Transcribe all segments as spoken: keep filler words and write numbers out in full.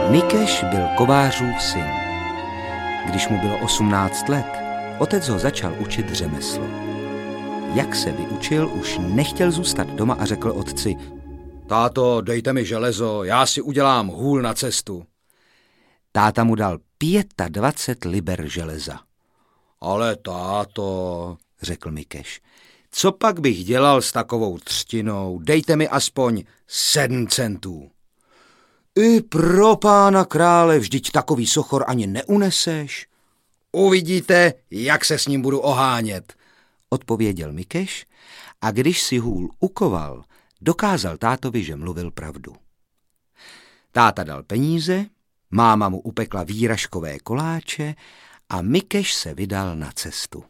Mikeš byl kovářův syn. Když mu bylo osmnáct let, otec ho začal učit řemeslo. Jak se vyučil, už nechtěl zůstat doma a řekl otci: Táto, dejte mi železo, já si udělám hůl na cestu. Táta mu dal dvacet pět liber železa. Ale táto, řekl Mikeš, co pak bych dělal s takovou třtinou? Dejte mi aspoň sedm centů. I pro pána krále, vždyť takový sochor ani neuneseš. Uvidíte, jak se s ním budu ohánět, odpověděl Mikeš, a když si hůl ukoval, dokázal tátovi, že mluvil pravdu. Táta dal peníze, máma mu upekla výražkové koláče a Mikeš se vydal na cestu.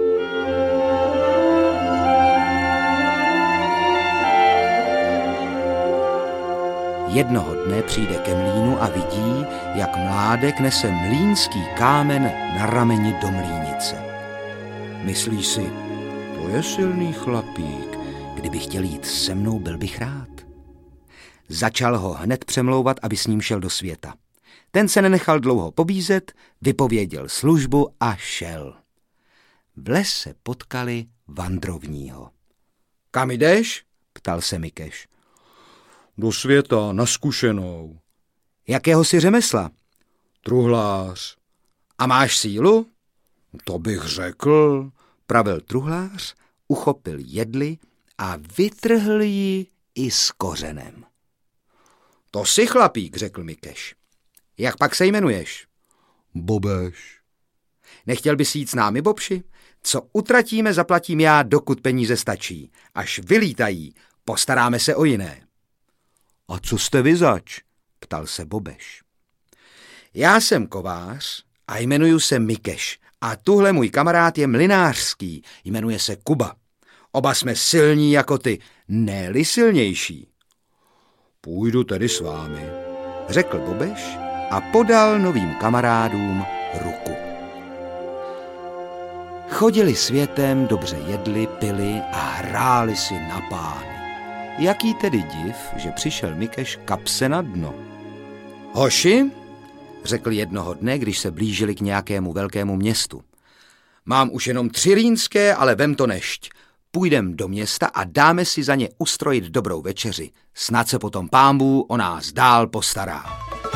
Jednoho dne přijde ke mlýnu a vidí, jak mládek nese mlýnský kámen na rameni do mlýnice. Myslí si: to je silný chlapík, kdyby chtěl jít se mnou, byl bych rád. Začal ho hned přemlouvat, aby s ním šel do světa. Ten se nenechal dlouho pobízet, vypověděl službu a šel. V lese potkali vandrovního. Kam jdeš? Ptal se Mikeš. Do světa, na zkušenou. Jakého si řemesla? Truhlář. A máš sílu? To bych řekl, pravil truhlář, uchopil jedli a vytrhl ji i s kořenem. To jsi chlapík, řekl Mikeš. Jak pak se jmenuješ? Bobeš. Nechtěl bys jít s námi, Bobši? Co utratíme, zaplatím já, dokud peníze stačí. Až vylítají, postaráme se o jiné. A co jste vy zač? Ptal se Bobeš. Já jsem kovář a jmenuju se Mikeš a tuhle můj kamarád je mlynářský, jmenuje se Kuba. Oba jsme silní jako ty, ne-li silnější. Půjdu tedy s vámi, řekl Bobeš a podal novým kamarádům ruku. Chodili světem, dobře jedli, pili a hráli si na pány. Jaký tedy div, že přišel Mikeš kapse na dno. Hoši, řekl jednoho dne, když se blížili k nějakému velkému městu. Mám už jenom tři rýnské, ale vem to nešť. Půjdem do města a dáme si za ně ustrojit dobrou večeři. Snad se potom pánbů o nás dál postará.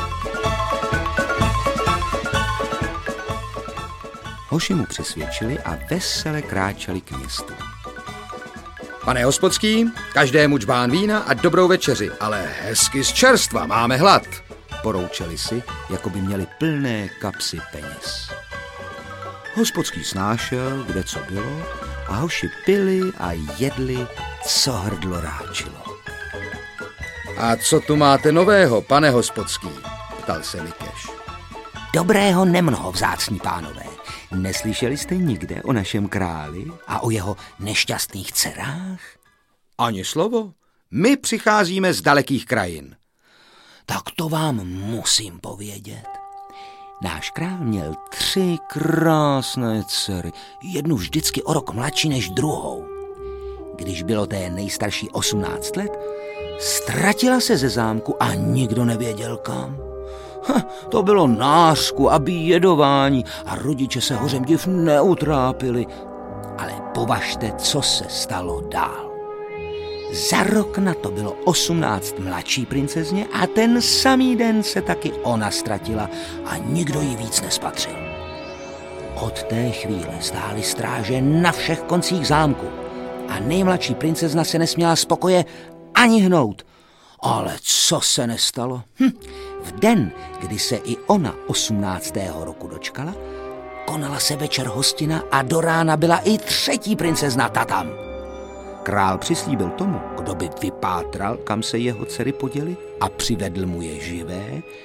Hoši mu přisvědčili a vesele kráčeli k městu. Pane hospodský, každému džbán vína a dobrou večeři, ale hezky z čerstva, máme hlad, poroučeli si, jako by měli plné kapsy peněz. Hospodský snášel, kde co bylo, a hoši pili a jedli, co hrdlo ráčilo. A co tu máte nového, pane hospodský? Ptal se Mikeš. Dobrého nemnoho, vzácní pánové. Neslyšeli jste nikde o našem králi a o jeho nešťastných dcerách? Ani slovo. My přicházíme z dalekých krajin. Tak to vám musím povědět. Náš král měl tři krásné dcery, jednu vždycky o rok mladší než druhou. Když bylo té nejstarší osmnáct let, ztratila se ze zámku a nikdo nevěděl kam. Ha, to bylo nářku a bíjedování a rodiče se hořem div neutrápili. Ale považte, co se stalo dál. Za rok na to bylo osmnáct mladší princezně a ten samý den se taky ona ztratila a nikdo ji víc nespatřil. Od té chvíle stály stráže na všech koncích zámku a nejmladší princezna se nesměla z pokoje ani hnout. Ale co se nestalo? Hm. V den, kdy se i ona osmnáctého roku dočkala, konala se večer hostina a do rána byla i třetí princezna ta tam. Král přislíbil tomu, kdo by vypátral, kam se jeho dcery poděly, a přivedl mu je živé,